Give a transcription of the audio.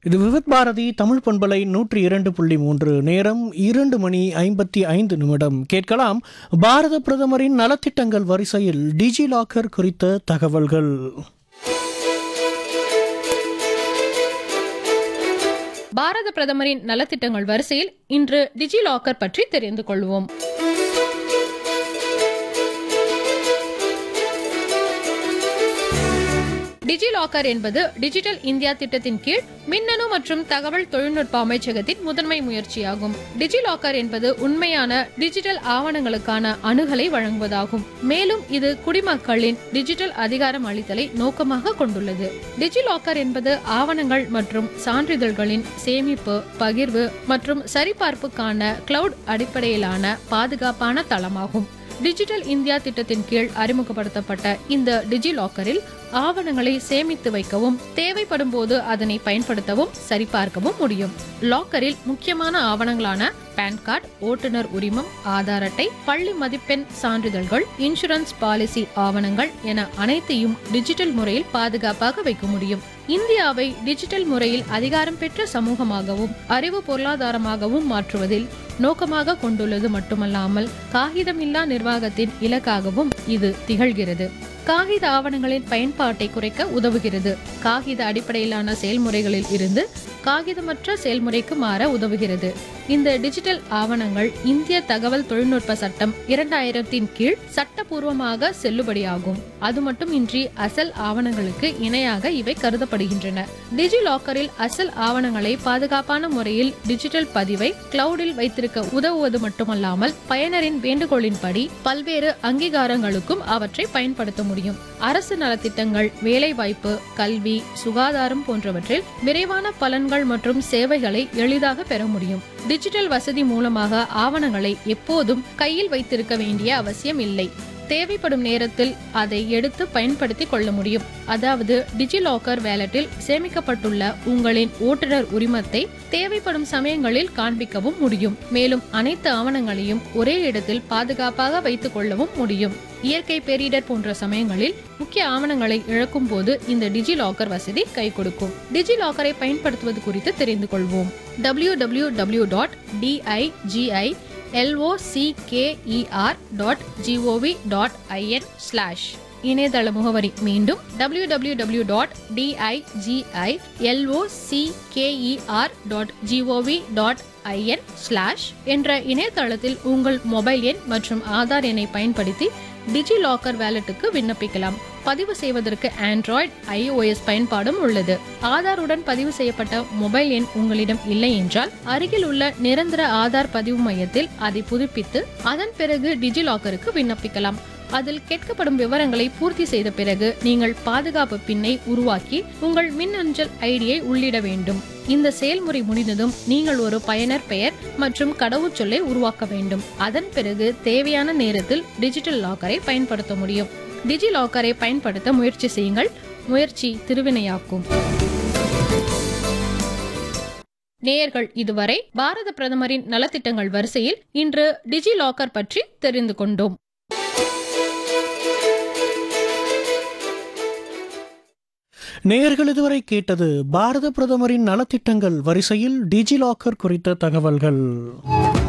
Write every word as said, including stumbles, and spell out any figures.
இது விவித் பாரதி தமிழ் பண்பலை நூற்றி இரண்டு புள்ளி மூன்று. நேரம் இரண்டு மணி ஐம்பத்தி ஐந்து நிமிடம். கேட்கலாம் பாரத பிரதமரின் நலத்திட்டங்கள் வரிசையில் டிஜி லாக்கர் குறித்த தகவல்கள். பாரத பிரதமரின் நலத்திட்டங்கள் வரிசையில் இன்று டிஜி லாக்கர் பற்றி தெரிந்து கொள்வோம். டிஜி லாக்கர் என்பது டிஜிட்டல் இந்தியா திட்டத்தின் கீழ் மின்னணு மற்றும் தகவல் தொழில்நுட்ப அமைச்சகத்தின் முதன்மை முயற்சியாகும். டிஜி லாக்கர் என்பது உண்மையான டிஜிட்டல் ஆவணங்களுக்கான அணுகலை வழங்குவதாகும். மேலும் இது குடிமக்களின் டிஜிட்டல் அதிகாரம் அளித்தலை நோக்கமாக கொண்டுள்ளது. டிஜி லாக்கர் என்பது ஆவணங்கள் மற்றும் சான்றிதழ்களின் சேமிப்பு, பகிர்வு மற்றும் சரிபார்ப்புக்கான கிளவுட் அடிப்படையிலான பாதுகாப்பான தளமாகும். டிஜிட்டல் இந்தியா திட்டத்தின் கீழ் அறிமுகப்படுத்தப்பட்ட இந்த டிஜி லாக்கரில் ஆவணங்களை சேமித்து வைக்கவும், தேவைப்படும் போது அதனை பயன்படுத்தவும் சரிபார்க்கவும் முடியும். லாக்கரில் முக்கியமான ஆவணங்களான பான் கார்டு, ஓட்டுநர் உரிமம், ஆதார் அட்டை, பள்ளி மதிப்பெண் சான்றிதழ்கள், இன்சூரன்ஸ் பாலிசி ஆவணங்கள் என அனைத்தையும் டிஜிட்டல் முறையில் பாதுகாப்பாக வைக்க முடியும். இந்தியாவை டிஜிட்டல் முறையில் அதிகாரம் பெற்ற சமூகமாகவும் அறிவு பொருளாதாரமாகவும் மாற்றுவதில் நோக்கமாக கொண்டுள்ளது மட்டுமல்லாமல் காகிதமில்லா நிர்வாகத்தின் இலக்காகவும் இது திகழ்கிறது. காகித ஆவணங்களின் பயன்பாட்டை குறைக்க உதவுகிறது. காகித அடிப்படையிலான செயல்முறைகளில் இருந்து காகிதமற்ற செயல்முறைக்கு மாற உதவுகிறது. இந்த டிஜிட்டல் ஆவணங்கள் இந்திய தகவல் தொழில்நுட்ப சட்டம் இரண்டாயிரத்தின் கீழ் சட்டபூர்வமாக செல்லுபடியாகும். அது மட்டுமின்றி அசல் ஆவணங்களுக்கு இணையாக இவை கருதப்படுகின்றன. டிஜி லாக்கரில் அசல் ஆவணங்களை பாதுகாப்பான முறையில் டிஜிட்டல் பதிவை கிளவுடில் வைத்திருக்க உதவுவது மட்டுமல்லாமல் பயனரின் வேண்டுகோளின்படி பல்வேறு அங்கீகாரங்களுக்கும் அவற்றை பயன்படுத்த முடியும். அரசு நலத்திட்டங்கள், வேலைவாய்ப்பு, கல்வி, சுகாதாரம் போன்றவற்றில் விரைவான பலன்கள் மற்றும் சேவைகளை எளிதாக பெற முடியும். டிஜிட்டல் வசதி மூலமாக ஆவணங்களை எப்போதும் கையில் வைத்திருக்க வேண்டிய அவசியம் இல்லை. தேவைப்படும் நேரத்தில் அதை எடுத்து பயன்படுத்திக் கொள்ள முடியும். அதாவது டிஜி லாக்கர் வேலட்டில் சேமிக்கப்பட்டுள்ள உங்களின் ஓட்டுநர் உரிமத்தை தேவைப்படும் சமயங்களில் காண்பிக்கவும் முடியும். மேலும் அனைத்து ஆவணங்களையும் ஒரே இடத்தில் பாதுகாப்பாக வைத்துக் கொள்ளவும் முடியும். இயற்கை பேரிடர் போன்ற சமயங்களில் முக்கிய ஆவணங்களை இழக்கும் போது இந்த டிஜி லாக்கர் வசதி கை கொடுக்கும். டிஜி லாக்கரை பயன்படுத்துவது குறித்து தெரிந்து கொள்வோம். W W W dot டிஐஜிஐ LOCKER dot gov dot IN slash இணையதள முகவரி. மீண்டும் W W W dot டிஐஜிஐ LOCKER dot gov dot IN slash என்ற இணையதளத்தில் உங்கள் மொபைல் எண் மற்றும் ஆதார் எண்ணை பயன்படுத்தி டிஜி லாக்கர் வேலட்டுக்கு விண்ணப்பிக்கலாம். பதிவு செய்வதற்கு ஆண்ட்ராய்டு, ஐஓஎஸ் பயன்பாடும் உள்ளது. ஆதாருடன் பதிவு செய்யப்பட்ட மொபைல் எண் உங்களிடம் இல்லை என்றால் அருகில் உள்ள நிரந்தர ஆதார் பதிவு மையத்தில் அதை புதுப்பித்து அதன் பிறகு டிஜி லாக்கருக்கு விண்ணப்பிக்கலாம். அதில் கேட்கப்படும் விவரங்களை பூர்த்தி செய்த பிறகு நீங்கள் பாதுகாப்பு பின்னை உருவாக்கி உங்கள் மின் அஞ்சல் ஐடியை உள்ளிட வேண்டும். இந்த செயல்முறை முடிந்ததும் நீங்கள் ஒரு பயனர் பெயர் மற்றும் கடவுச்சொல்லை உருவாக்க வேண்டும். அதன் பிறகு தேவையான நேரத்தில் டிஜிட்டல் லாக்கரை பயன்படுத்த முடியும். டிஜி லாக்கரை பயன்படுத்த முயற்சி செய்யுங்கள். முயற்சி திருவினையாக்கும். நேயர்கள் இதுவரை பாரத பிரதமரின் நலத்திட்டங்கள் வரிசையில் இன்று டிஜி லாக்கர் பற்றி தெரிந்து கொண்டோம். நேயர்கள் இதுவரை கேட்டது பாரத பிரதமரின் நலத்திட்டங்கள் வரிசையில் டிஜி லாக்கர் குறித்த தகவல்கள்.